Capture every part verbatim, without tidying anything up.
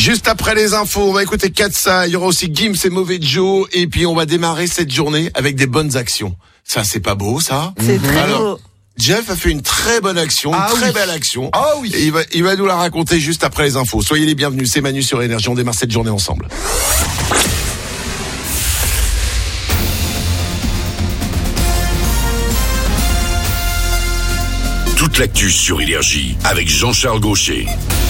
Juste après les infos, on va écouter Katsa, il y aura aussi Gims et Mauvais Joe, et puis on va démarrer cette journée avec des bonnes actions. Ça, c'est pas beau, ça? C'est très Alors, beau. Jeff a fait une très bonne action, une Ah très oui. belle action. Ah oui. Et il va, il va nous la raconter juste après les infos. Soyez les bienvenus, c'est Manu sur Énergie, on démarre cette journée ensemble. Toute l'actu sur Énergie avec Jean-Charles Gaucher.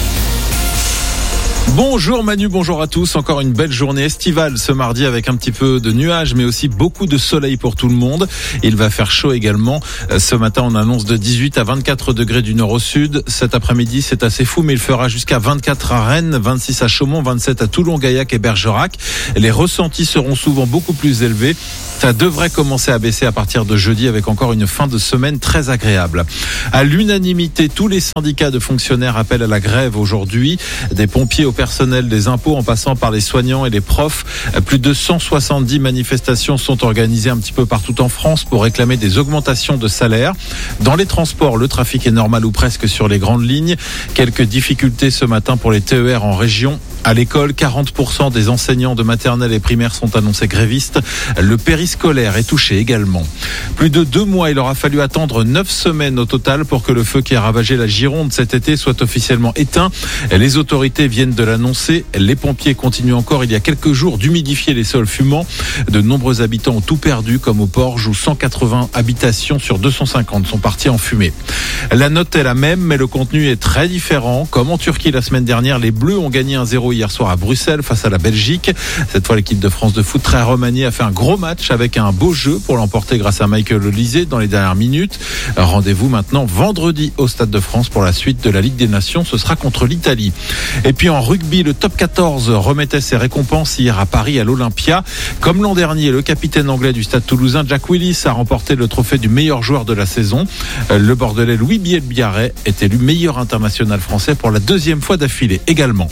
Bonjour Manu, bonjour à tous. Encore une belle journée estivale ce mardi avec un petit peu de nuages mais aussi beaucoup de soleil pour tout le monde. Il va faire chaud également. Ce matin on annonce de dix-huit à vingt-quatre degrés du nord au sud. Cet après-midi c'est assez fou mais il fera jusqu'à vingt-quatre à Rennes, vingt-six à Chaumont, vingt-sept à Toulon, Gaillac et Bergerac. Les ressentis seront souvent beaucoup plus élevés. Ça devrait commencer à baisser à partir de jeudi avec encore une fin de semaine très agréable. À l'unanimité, tous les syndicats de fonctionnaires appellent à la grève aujourd'hui. Des pompiers au personnel des impôts en passant par les soignants et les profs. Plus de cent soixante-dix manifestations sont organisées un petit peu partout en France pour réclamer des augmentations de salaire. Dans les transports, le trafic est normal ou presque sur les grandes lignes. Quelques difficultés ce matin pour les T E R en région. À l'école, quarante pour cent des enseignants de maternelle et primaire sont annoncés grévistes. Le périscolaire est touché également. Plus de deux mois, il aura fallu attendre neuf semaines au total pour que le feu qui a ravagé la Gironde cet été soit officiellement éteint. Les autorités viennent de l'annoncer. Les pompiers continuent encore il y a quelques jours d'humidifier les sols fumants. De nombreux habitants ont tout perdu, comme au Porge où cent quatre-vingts habitations sur deux cent cinquante sont parties en fumée. La note est la même, mais le contenu est très différent. Comme en Turquie la semaine dernière, les Bleus ont gagné un zéro hier soir à Bruxelles face à la Belgique. Cette fois, l'équipe de France de foot très remaniée a fait un gros match avec un beau jeu pour l'emporter grâce à Michael Olise dans les dernières minutes. Rendez-vous maintenant vendredi au Stade de France pour la suite de la Ligue des Nations. Ce sera contre l'Italie. Et puis en rugby, le top quatorze remettait ses récompenses hier à Paris à l'Olympia. Comme l'an dernier, le capitaine anglais du Stade toulousain, Jack Willis, a remporté le trophée du meilleur joueur de la saison. Le Bordelais Louis Biel-Biarret est élu meilleur international français pour la deuxième fois d'affilée également.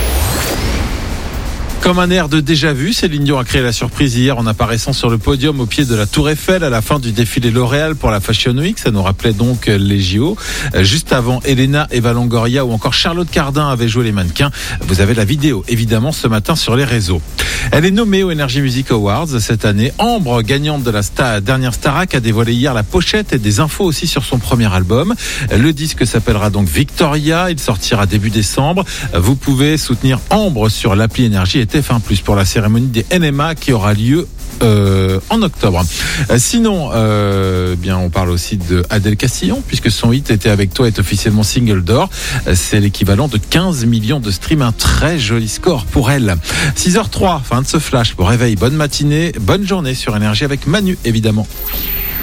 Comme un air de déjà-vu, Céline Dion a créé la surprise hier en apparaissant sur le podium au pied de la Tour Eiffel à la fin du défilé L'Oréal pour la Fashion Week. Ça nous rappelait donc les J O. Juste avant, Elena, Eva Longoria ou encore Charlotte Cardin avaient joué les mannequins. Vous avez la vidéo, évidemment, ce matin sur les réseaux. Elle est nommée aux Energy Music Awards cette année. Ambre, gagnante de la star, dernière Starac, a dévoilé hier la pochette et des infos aussi sur son premier album. Le disque s'appellera donc Victoria. Il sortira début décembre. Vous pouvez soutenir Ambre sur l'appli Énergie et T F un plus pour la cérémonie des N M A qui aura lieu Euh, en octobre. Euh, sinon, euh, bien, on parle aussi de Adèle Castillon puisque son hit Était avec toi est officiellement single d'or. Euh, c'est l'équivalent de quinze millions de streams, un très joli score pour elle. six heures zéro trois, fin de ce flash. Bon réveil, bonne matinée, bonne journée sur Énergie avec Manu évidemment.